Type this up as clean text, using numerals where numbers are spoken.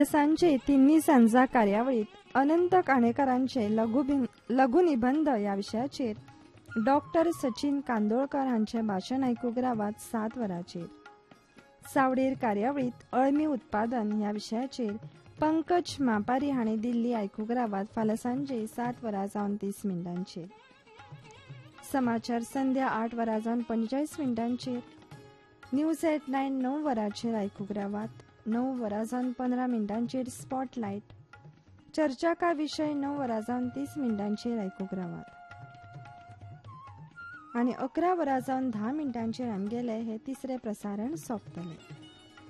सांजे तिन्ही सांजा कार्यावळीत अनंत काणेकरांचे लघुनिबंध या विशयाचेर डॉक्टर सचिन कांदोळकर हांचे भाषण आयकूंक रावात 7 वरांचेर. सावडेर कार्यावळीत अळमी उत्पादन ह्या विशयाचेर पंकज मापारी हांणी दिल्ली आयकूंक रावात फाल्यां सांजे 7 वरां जावन 30 मिनटांचेर. समाचार संध्या 8 वरां जावन 45 मिनटांचेर. न्यूज एट 9 9 वरांचेर आयकूंक रावात. 9 वरां जावन 15 मिनटांचेर स्पॉटलायट. चर्चा का विषय 9 वरां जावन 30 मिनटांचेर आयकूंक रावात. आनी 11 वरां जावन 10 मिनटांचेर आमगेले हे तिसरे प्रसारण सोंपतले.